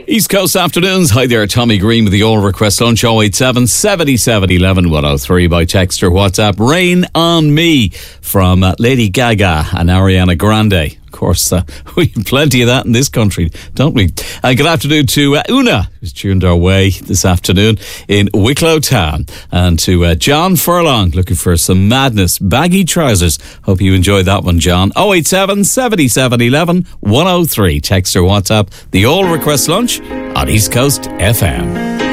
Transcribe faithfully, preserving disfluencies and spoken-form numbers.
East Coast Afternoons. Hi there, Tommy Green with the All Request Lunch. oh eight seven, seven seven, one one, one oh three by text or WhatsApp. Rain on Me from uh, Lady Gaga and Ariana Grande. Of course, uh, we have plenty of that in this country, don't we? Uh, good afternoon to uh, Una, who's tuned our way this afternoon in Wicklow Town. And to uh, John Furlong, looking for some madness, baggy trousers. Hope you enjoyed that one, John. oh eight seven, seven seven, one one, one oh three. Text or WhatsApp. The All Request Lunch on East Coast F M.